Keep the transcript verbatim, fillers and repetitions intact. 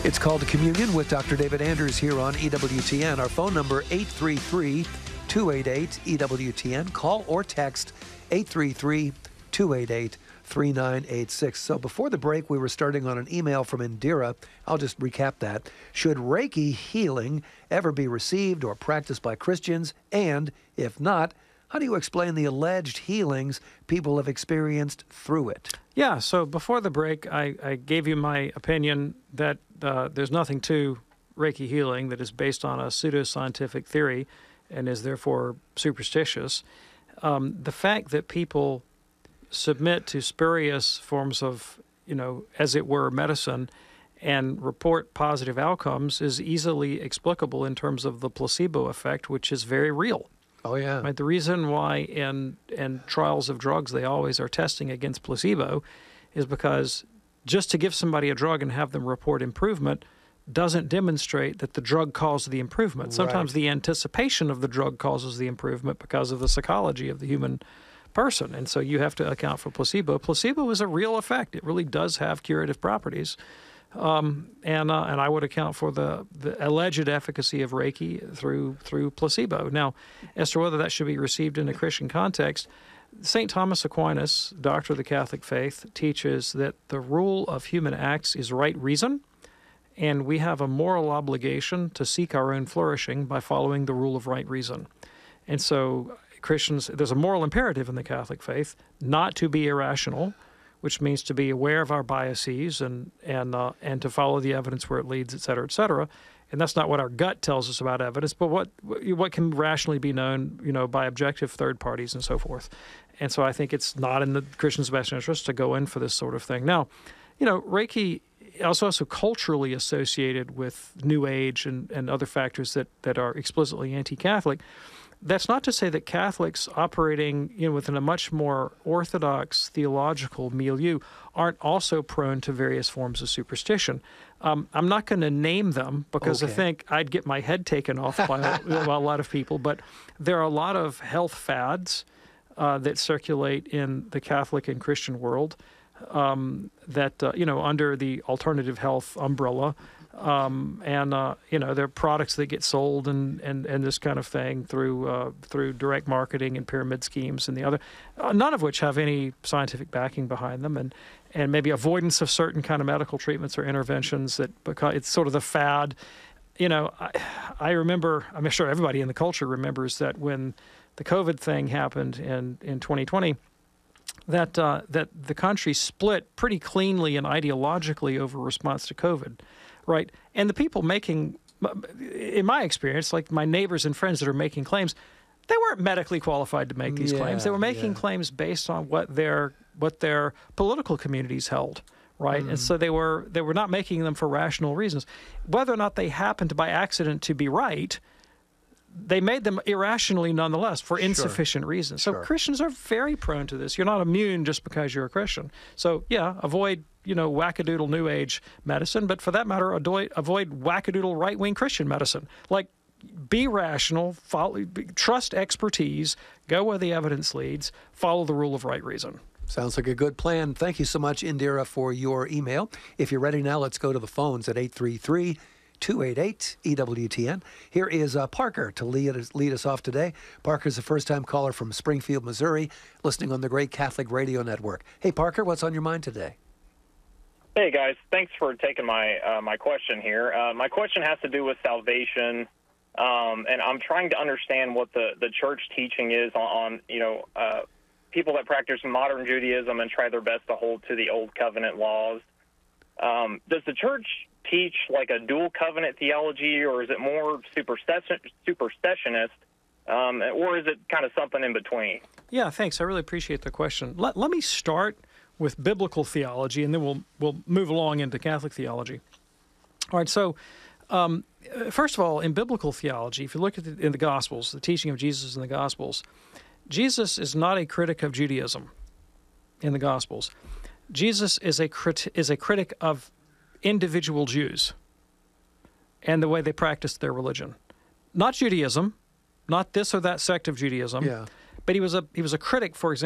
It's called Communion with Doctor David Anders here on E W T N. Our phone number, eight three three, two eight eight, E W T N. Call or text eight three three, two eight eight, three nine eight six. So before the break, we were starting on an email from Indira. I'll just recap that. Should Reiki healing ever be received or practiced by Christians? And if not, how do you explain the alleged healings people have experienced through it? Yeah, so before the break, I, I gave you my opinion that uh, there's nothing to Reiki healing that is based on a pseudoscientific theory and is therefore superstitious. Um, the fact that people submit to spurious forms of, you know, as it were, medicine and report positive outcomes is easily explicable in terms of the placebo effect, which is very real. Oh, yeah. Right. The reason why in in trials of drugs they always are testing against placebo is because just to give somebody a drug and have them report improvement doesn't demonstrate that the drug caused the improvement. Sometimes Right. the anticipation of the drug causes the improvement because of the psychology of the human person. And so you have to account for placebo. Placebo is a real effect. It really does have curative properties. Um, and uh, and I would account for the, the alleged efficacy of Reiki through through placebo. Now, as to whether that should be received in a Christian context, Saint Thomas Aquinas, doctor of the Catholic faith, teaches that the rule of human acts is right reason, and we have a moral obligation to seek our own flourishing by following the rule of right reason. And so Christians, there's a moral imperative in the Catholic faith not to be irrational, which means to be aware of our biases and and uh, and to follow the evidence where it leads, et cetera, et cetera. And that's not what our gut tells us about evidence, but what what can rationally be known, you know, by objective third parties and so forth. And so I think it's not in the Christian's best interest to go in for this sort of thing. Now, you know, Reiki is also culturally associated with New Age and, and other factors that, that are explicitly anti-Catholic. That's not to say that Catholics operating, you know, within a much more orthodox theological milieu aren't also prone to various forms of superstition. Um, I'm not going to name them because Okay. I think I'd get my head taken off by a, by a lot of people, but there are a lot of health fads uh, that circulate in the Catholic and Christian world um, that, uh, you know, under the alternative health umbrella. Um, and, uh, you know, there are products that get sold and, and, and this kind of thing through uh, through direct marketing and pyramid schemes and the other, uh, none of which have any scientific backing behind them, and, and maybe avoidance of certain kind of medical treatments or interventions that because it's sort of the fad. You know, I, I remember, I'm sure everybody in the culture remembers that when the COVID thing happened in, in twenty twenty, that uh, that the country split pretty cleanly and ideologically over response to COVID. Right. And the people making, in my experience, like my neighbors and friends that are making claims, they weren't medically qualified to make these Yeah, claims. They were making yeah. claims based on what their what their political communities held. Right. Mm. And so they were they were not making them for rational reasons. Whether or not they happened by accident to be right, they made them irrationally nonetheless for insufficient Sure. reasons. So Sure. Christians are very prone to this. You're not immune just because you're a Christian. So, yeah, avoid, you know, wackadoodle New Age medicine, but for that matter, avoid, avoid wackadoodle right-wing Christian medicine. Like, be rational, follow, be, trust expertise, go where the evidence leads, follow the rule of right reason. Sounds like a good plan. Thank you so much, Indira, for your email. If you're ready now, let's go to the phones at eight three three, two eight eight, E W T N. Here is uh, Parker to lead us, lead us off today. Parker's a first-time caller from Springfield, Missouri, listening on the Great Catholic Radio Network. Hey, Parker, what's on your mind today? Hey, guys. Thanks for taking my uh, my question here. Uh, my question has to do with salvation, um, and I'm trying to understand what the, the church teaching is on, on you know, uh, people that practice modern Judaism and try their best to hold to the Old Covenant laws. Um, does the church teach like a dual covenant theology, or is it more superstition, superstitionist, um, or is it kind of something in between? Yeah, thanks. I really appreciate the question. Let, let me start with biblical theology, and then we'll we'll move along into Catholic theology. All right, so um, first of all, in biblical theology, if you look at the, in the Gospels, the teaching of Jesus in the Gospels, Jesus is not a critic of Judaism in the Gospels. Jesus is a crit- is a critic of individual Jews and the way they practiced their religion. Not Judaism, not this or that sect of Judaism, Yeah. but he was a he was a critic, for example,